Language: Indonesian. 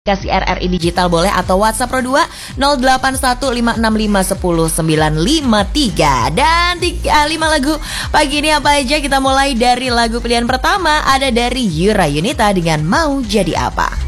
Kasih RRI Digital boleh atau WhatsApp Pro 2 0815651093. Dan 5 lagu pagi ini apa aja? Kita mulai dari lagu pilihan pertama, ada dari Yura Yunita dengan Mau Jadi Apa.